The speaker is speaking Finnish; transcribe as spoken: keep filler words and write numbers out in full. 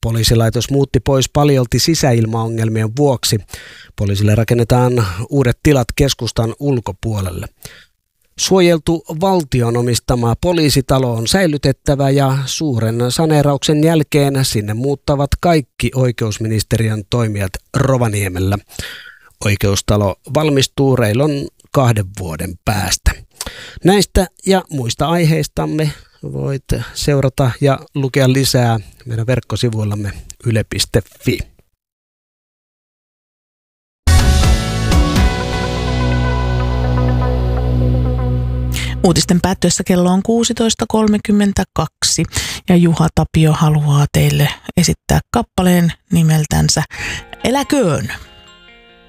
Poliisilaitos muutti pois paljolti sisäilmaongelmien vuoksi. Poliisille rakennetaan uudet tilat keskustan ulkopuolelle. Suojeltu valtion omistama poliisitalo on säilytettävä ja suuren saneerauksen jälkeen sinne muuttavat kaikki oikeusministeriön toimijat Rovaniemellä. Oikeustalo valmistuu reilun kahden vuoden päästä. Näistä ja muista aiheistamme voit seurata ja lukea lisää meidän verkkosivuillamme yle piste fi. Uutisten päättyessä kello on kuusitoista kolmekymmentäkaksi ja Juha Tapio haluaa teille esittää kappaleen nimeltänsä Eläköön.